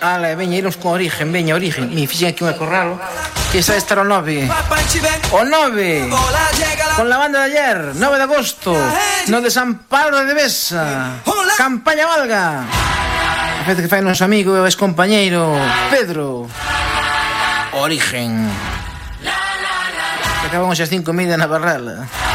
Ale, veña, irnos con Origen, veña, Origen. Mi fixen aquí un acorralo. Que sabe estar o 9. O 9. Con la banda de ayer, 9 de agosto. No de San Pablo de Devesa. Campaña Valga. A veces que fai noso amigo e ex compañeiro Pedro. Origen. Que acaban as 5 medidas na barrala.